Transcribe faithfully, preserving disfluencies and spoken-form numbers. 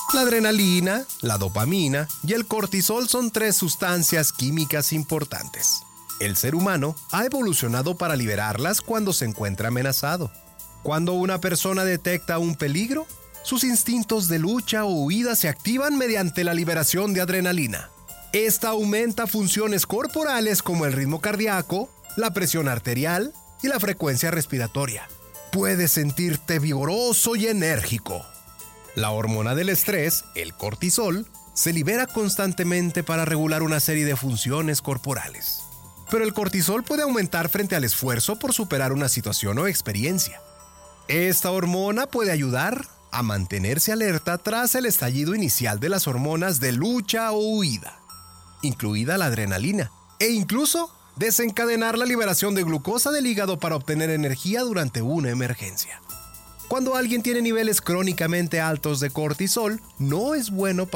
La adrenalina, la dopamina y el cortisol son tres sustancias químicas importantes. El ser humano ha evolucionado para liberarlas cuando se encuentra amenazado. Cuando una persona detecta un peligro, sus instintos de lucha o huida se activan mediante la liberación de adrenalina. Esta aumenta funciones corporales como el ritmo cardíaco, la presión arterial y la frecuencia respiratoria. Puedes sentirte vigoroso y enérgico. La hormona del estrés, el cortisol, se libera constantemente para regular una serie de funciones corporales. Pero el cortisol puede aumentar frente al esfuerzo por superar una situación o experiencia. Esta hormona puede ayudar a mantenerse alerta tras el estallido inicial de las hormonas de lucha o huida, incluida la adrenalina, e incluso desencadenar la liberación de glucosa del hígado para obtener energía durante una emergencia. Cuando alguien tiene niveles crónicamente altos de cortisol, no es bueno para